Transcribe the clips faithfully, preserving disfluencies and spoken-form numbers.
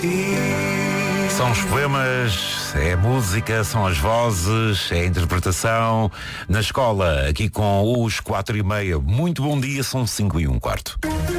São os poemas, é a música, são as vozes, é a interpretação. Na escola, aqui com os quatro e meia. Muito bom dia, são cinco e um quarto.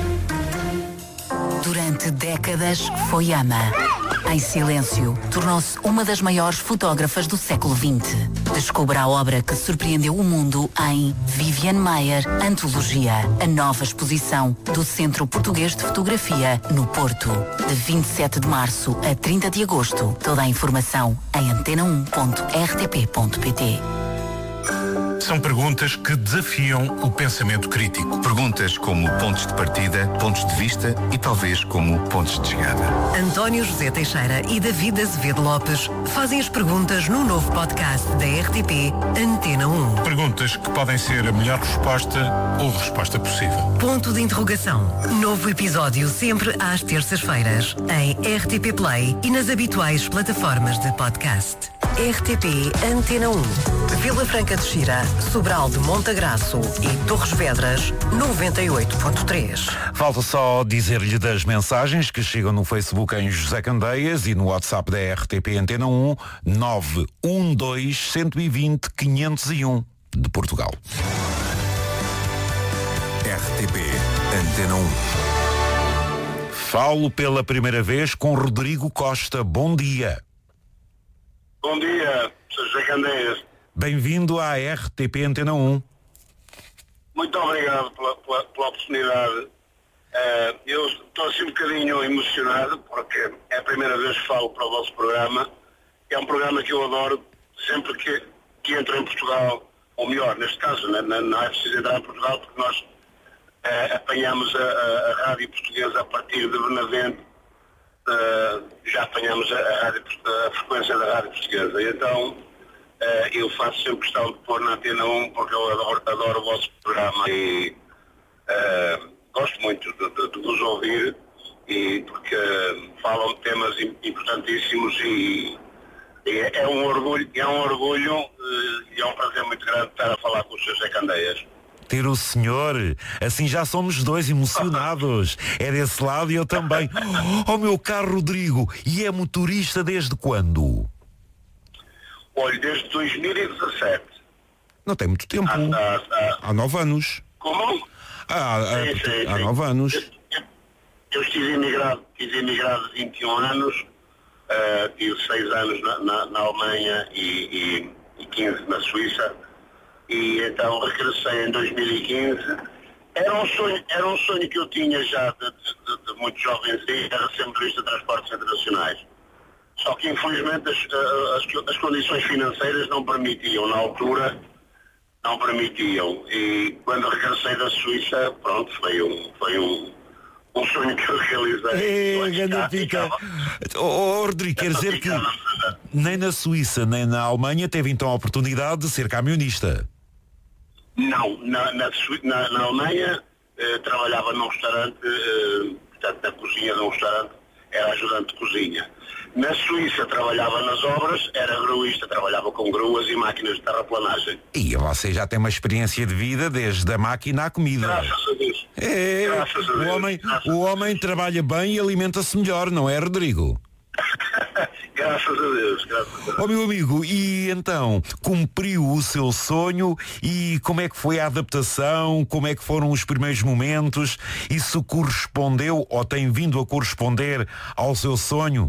Durante décadas foi ama. Em silêncio, tornou-se uma das maiores fotógrafas do século vinte. Descubra a obra que surpreendeu o mundo em Viviane Maier, Antologia, a nova exposição do Centro Português de Fotografia, no Porto. De vinte e sete de março a trinta de agosto. Toda a informação em antena um ponto r t p ponto p t. São perguntas que desafiam o pensamento crítico. Perguntas como pontos de partida, pontos de vista e talvez como pontos de chegada. António José Teixeira e David Azevedo Lopes fazem as perguntas no novo podcast da R T P Antena um. Perguntas que podem ser a melhor resposta ou resposta possível. Ponto de interrogação. Novo episódio sempre às terças-feiras em R T P Play e nas habituais plataformas de podcast. R T P Antena um. Vila Franca de Xira, Sobral de Montagraço e Torres Vedras, noventa e oito ponto três. Falta só dizer-lhe das mensagens que chegam no Facebook em José Candeias e no WhatsApp da R T P Antena um, nove um dois, um dois zero, quinhentos e um, de Portugal. R T P Antena um. Falo pela primeira vez com Rodrigo Costa. Bom dia. Bom dia, senhor José Candeias. Bem-vindo à R T P Antena um. Muito obrigado pela, pela, pela oportunidade. Uh, eu estou assim um bocadinho emocionado porque é a primeira vez que falo para o vosso programa. É um programa que eu adoro sempre que, que entro em Portugal, ou melhor, neste caso, não, não é preciso entrar em Portugal porque nós uh, apanhamos a, a, a rádio portuguesa a partir de Benavente. Uh, já apanhamos a, a, rádio, a frequência da rádio portuguesa e então uh, eu faço sempre questão de pôr na Antena um porque eu adoro, adoro o vosso programa e uh, gosto muito de, de, de vos ouvir e porque uh, falam de temas importantíssimos e, e é, é um orgulho, é um orgulho uh, e é um prazer muito grande estar a falar com o senhor José Candeias. Ter o senhor, assim já somos dois emocionados. É desse lado e eu também. Oh, meu caro Rodrigo, e é motorista desde quando? Olha, desde dois mil e dezassete. Não tem muito tempo. Há, há, há... há nove anos. Como? Ah, há, sim, sim, há sim. nove anos. Eu, eu, eu estive imigrado, estive imigrado vinte e um anos, uh, tive seis anos na, na, na Alemanha e, e, e quinze na Suíça. E então regressei em dois mil e quinze. Era um sonho, era um sonho que eu tinha já de, de, de muito jovem, era ser motorista de transportes internacionais. Só que infelizmente as, as, as condições financeiras não permitiam, na altura não permitiam. E quando regressei da Suíça, pronto, foi um, foi um, um sonho que eu realizei. É, grande pica. Oh, oh, Rodrigo, quer dizer que nem na Suíça nem na Alemanha teve então a oportunidade de ser camionista? Não, na, na, na, na Alemanha eh, trabalhava num restaurante, eh, portanto na cozinha de um restaurante, era ajudante de cozinha. Na Suíça trabalhava nas obras, era gruísta, trabalhava com gruas e máquinas de terraplanagem. E você já tem uma experiência de vida desde a máquina à comida. Graças a Deus. É, Graças a Deus. O homem, Graças o homem trabalha bem e alimenta-se melhor, não é, Rodrigo? Graças a Deus, graças a Deus. Oh, meu amigo, e então, cumpriu o seu sonho e como é que foi a adaptação, como é que foram os primeiros momentos, isso correspondeu ou tem vindo a corresponder ao seu sonho?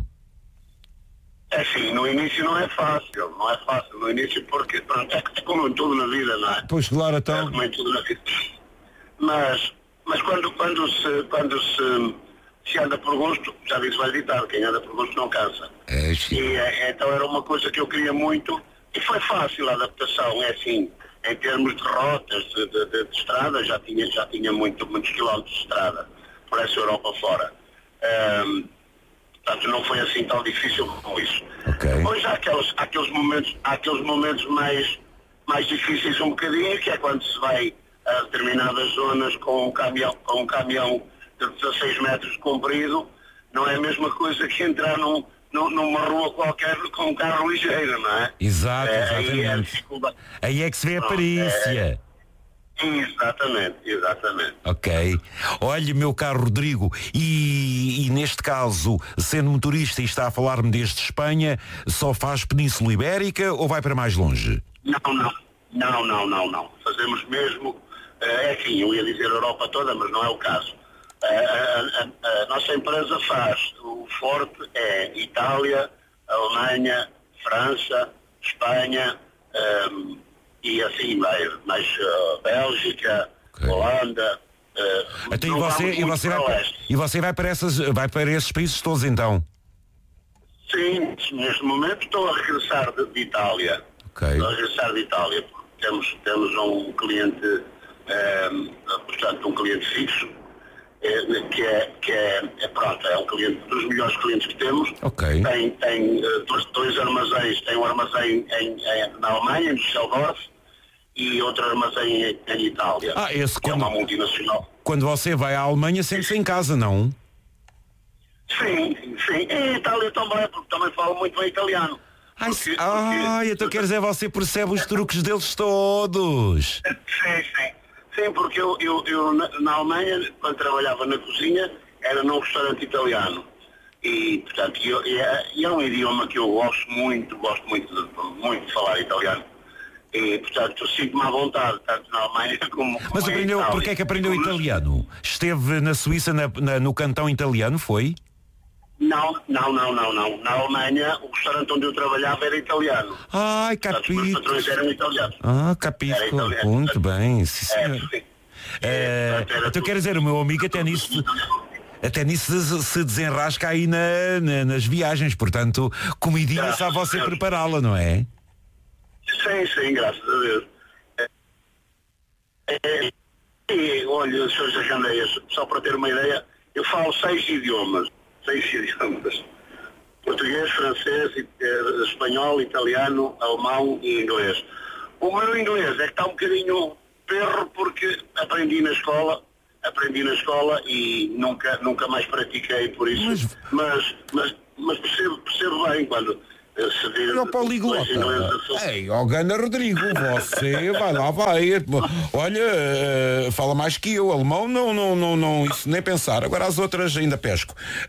É assim, no início não é fácil, não é fácil no início porque pronto, é como em tudo na vida, não é? Pois claro, É então. como em tudo na vida. Mas, mas quando, quando, se, quando se, se anda por gosto, já disse vai ditar, quem anda por gosto não cansa. É, e é, então era uma coisa que eu queria muito e foi fácil a adaptação, é assim, em termos de rotas, de, de, de, de estrada, já tinha, já tinha muito, muitos quilómetros de estrada por essa Europa fora. Um, portanto, não foi assim tão difícil como isso. Okay. Depois há aqueles, há aqueles momentos, há aqueles momentos mais, mais difíceis um bocadinho, que é quando se vai a determinadas zonas com um caminhão, com um caminhão de dezasseis metros de comprido, não é a mesma coisa que entrar num, num, numa rua qualquer com um carro ligeiro, não é? Exato, é, aí, é exatamente. Aí é que se vê a perícia. Exatamente, exatamente. Ok. Olha, meu caro Rodrigo, e, e neste caso, sendo motorista e está a falar-me desde Espanha, só faz Península Ibérica ou vai para mais longe? Não, não, não, não, não, não. Fazemos mesmo, é assim, eu ia dizer Europa toda, mas não é o caso. A, a, a, a nossa empresa faz, o forte é Itália, Alemanha, França, Espanha, um, e assim vai, mais uh, Bélgica, okay. Holanda. Uh, Até e, você, e, você vai, e você vai para, essas, vai para esses países todos então? Sim, neste momento estou a regressar de, de Itália. Okay. Estou a regressar de Itália, porque temos, temos um cliente, um, portanto, um cliente fixo, que é, que é, é, pronto, é um cliente dos melhores clientes que temos. Okay. Tem, tem dois, dois armazéns, tem um armazém em, em, na Alemanha, em Düsseldorf, e outro armazém em, em Itália. Ah, esse que quando, é uma multinacional. Quando você vai à Alemanha, sente-se em casa, não? Sim, sim. Em Itália também, porque também falo muito bem italiano. Ai, porque, ai porque... então quer dizer, você percebe os truques deles todos. Sim, sim. Sim, porque eu, eu, eu na, na Alemanha, quando trabalhava na cozinha, era num restaurante italiano. E, portanto, eu, e, é, e é um idioma que eu gosto muito, gosto muito de, muito de falar italiano. E, portanto, sinto-me à vontade, tanto na Alemanha como, como Mas aprendeu, porquê é que aprendeu italiano? Esteve na Suíça, na, na, no cantão italiano, foi? Não, não, não, não, não. Na Alemanha, o restaurante onde eu trabalhava era italiano. Ai, capito. Os patrões eram italianos. Ah, capito. Muito bem. Sim, é, sim. É, é, então quer dizer, o meu amigo até nisso, até nisso se, se desenrasca aí na, na, nas viagens. Portanto, comidinha só você prepará-la, não é? Sim, sim, graças a Deus. É, é, e, olha, senhor José Candeias, só para ter uma ideia, eu falo seis idiomas. Seis idiomas. Português, francês, espanhol, italiano, alemão e inglês. O meu inglês é que está um bocadinho perro porque aprendi na escola, aprendi na escola e nunca, nunca mais pratiquei por isso. Mas, mas, mas, mas percebo, percebo bem quando se vir o poliglota. Ei, ó Gana Rodrigo, você vai lá, vai. Olha, uh, fala mais que eu. Alemão, não, não, não, não, isso nem pensar. Agora as outras ainda pesco.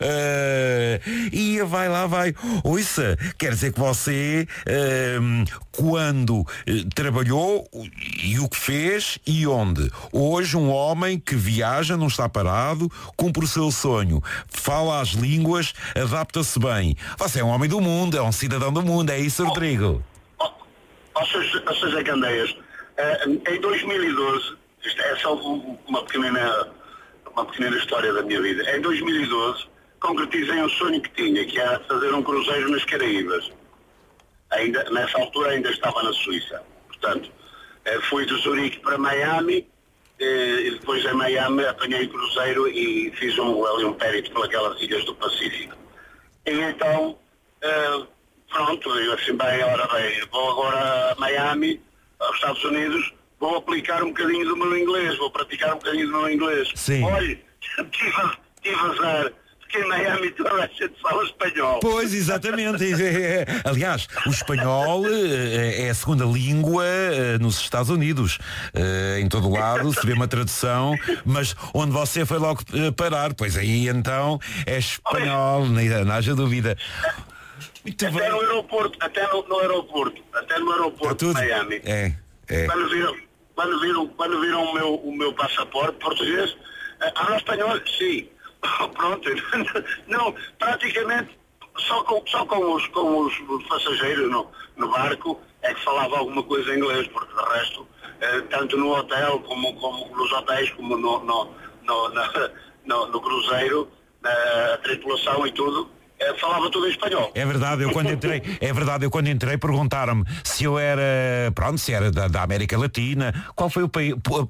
Uh, e vai lá, vai. Ouça, quer dizer que você, uh, quando uh, trabalhou e o que fez e onde? Hoje um homem que viaja, não está parado, cumpre o seu sonho, fala as línguas, adapta-se bem. Você é um homem do mundo, é um cidadão do mundo, é isso, Rodrigo? Ou seja, Candeias, em dois mil e doze, isto é só uma pequenina, uma pequenina história da minha vida, em dois mil e doze concretizei um sonho que tinha, que era fazer um cruzeiro nas Caraíbas. Ainda, nessa altura ainda estava na Suíça. Portanto, fui de Zurique para Miami, e depois em Miami apanhei o cruzeiro e fiz um, ali um périplo pelas ilhas do Pacífico. E então, Uh, pronto, eu assim, bem, ora bem, vou agora a Miami, aos Estados Unidos, vou aplicar um bocadinho do meu inglês, vou praticar um bocadinho do meu inglês. Sim. Olha, tive, tive azar, porque em Miami toda a gente fala espanhol. Pois, exatamente. Aliás, o espanhol é a segunda língua nos Estados Unidos. Em todo lado se vê uma tradução, mas onde você foi logo parar, pois aí então é espanhol, não haja dúvida. Muito até bem. no aeroporto, até no, no aeroporto, até no aeroporto de Miami. É, é. Quando viram, quando viram, quando viram o meu, o meu passaporte português, ah, espanhol, sim. Pronto, não, praticamente só com, só com, os, com os passageiros no, no barco é que falava alguma coisa em inglês, porque de resto, eh, tanto no hotel como, como nos hotéis, como no, no, no, na, no, no cruzeiro, na tripulação e tudo, É, falava tudo em espanhol. É verdade, eu quando entrei, é verdade, eu quando entrei perguntaram-me se eu era, pronto, se era da, da América Latina, qual foi o país? Uh,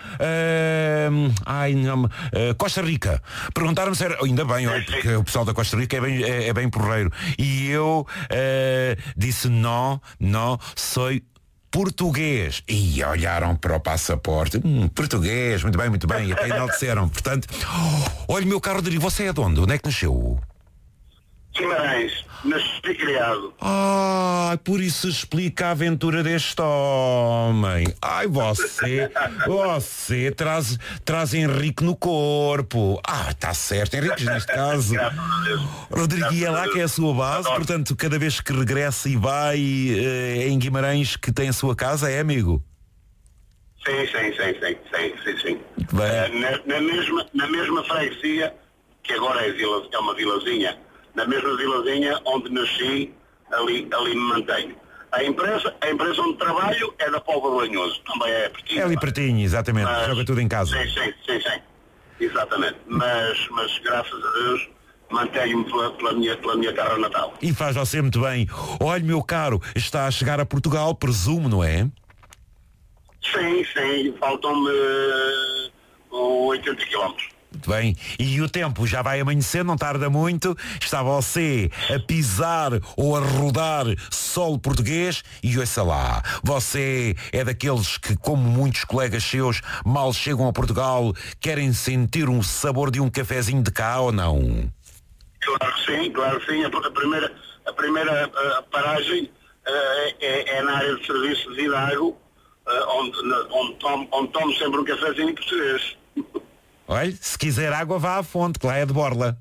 uh, ai, não, uh, Costa Rica. Perguntaram-me se era, ainda bem, olha, porque o pessoal da Costa Rica é bem, é, é bem porreiro. E eu uh, disse não, não, sou português. E olharam para o passaporte. Hum, português, muito bem, muito bem. E até enalteceram. Portanto, oh, olha, meu caro Rodrigo, você é de onde? Onde é que nasceu? Guimarães, nasci criado. Ah, por isso explica a aventura deste homem. Ai, você, você traz, traz Henrique no corpo. Ah, está certo, Henrique neste caso. Graças a Deus. Rodrigo, e é lá que é a sua base, Adoro. portanto, cada vez que regressa e vai eh, em Guimarães que tem a sua casa, é amigo? Sim, sim, sim, sim, sim, sim, sim. Bem. Eh, na, na mesma, na mesma freguesia, que agora é, vila, é uma vilazinha, na mesma vilazinha onde nasci, ali, ali me mantenho. A empresa, a empresa onde trabalho é da Póvoa do Lanhoso, também é pertinho. É ali pertinho, exatamente, Mas- joga tudo em casa. Sim, sim, sim, sim. Exatamente. Mas, mas graças a Deus mantenho-me pela, pela, minha, pela minha terra natal. E faz você muito bem. Olha, meu caro, está a chegar a Portugal, presumo, não é? Sim, sim, faltam-me eh, oitenta quilómetros. Muito bem. E o tempo já vai amanhecer, não tarda muito. Está você a pisar ou a rodar solo português e ouça lá. Você é daqueles que, como muitos colegas seus, mal chegam a Portugal, querem sentir um sabor de um cafezinho de cá ou não? Claro que sim, claro que sim. A a primeira, a primeira eh, paragem eh, é, é na área de serviço de Vidago, eh, onde, na- onde, tomo, onde tomo sempre um cafezinho português. Olha, se quiser água, vá à fonte, que lá é de borla.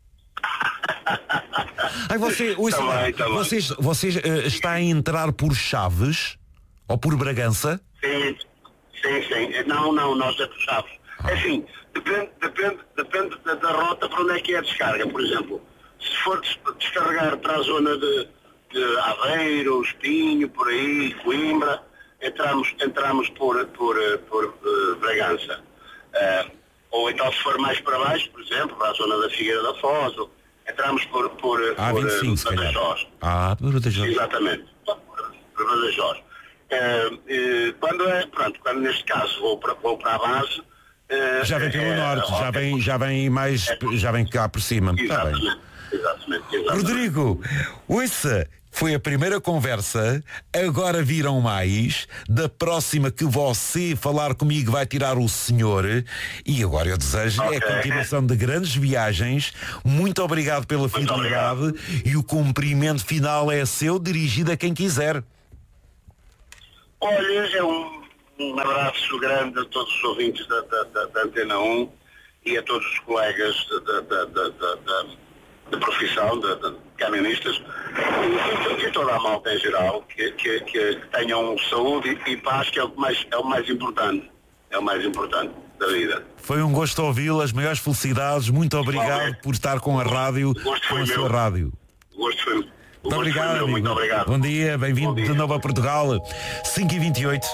Ai, você, ouça Tá lá, bem, tá bem. vocês, vocês eh, está a entrar por Chaves ou por Bragança? Sim, sim, sim. Não, não, nós é por Chaves. É assim, depende, depende, depende da, da rota para onde é que é a descarga. Por exemplo, se for des- descarregar para a zona de, de Aveiro, Espinho, por aí, Coimbra, entramos, entramos por, por, por, eh, Bragança. Eh, ou então se for mais para baixo, por exemplo, para a zona da Figueira da Foz, ou- entramos por, por, Ah, por vinte e cinco, se calhar. Badajoz. Ah, por Badajoz. Exatamente. Para Badajoz. Eh, eh, quando é, pronto, quando neste caso vou para, vou para a base. eh, Já vem pelo é, norte, a já rota- vem, já vem mais, já vem cá por cima. Está bem. Exatamente. Exatamente. exatamente. Rodrigo, ouça, foi a primeira conversa, agora viram mais, da próxima que você falar comigo vai tirar o senhor, e agora eu desejo é a Ok. continuação de grandes viagens, muito obrigado pela fidelidade, e o cumprimento final é seu, dirigido a quem quiser. Olha, é um, um abraço grande a todos os ouvintes da, da, da, da Antena um e a todos os colegas da, da, da, da, da, da profissão, de, de camionistas, e, e, e toda a malta em geral, que, que, que tenham saúde e paz, que é o, que mais, é o mais importante. É o mais importante da vida. Foi um gosto ouvi-lo, as maiores felicidades, muito obrigado Igualmente. por estar com a rádio, O gosto com foi a sua meu. rádio. O gosto foi, o Muito gosto foi obrigado, meu. amigo. Muito obrigado. Bom dia, bem-vindo Bom dia. de novo a Portugal. cinco e vinte e oito.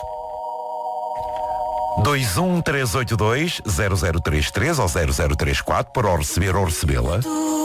dois um três oito dois zero zero três três ou zero zero três quatro para o receber ou recebê-la.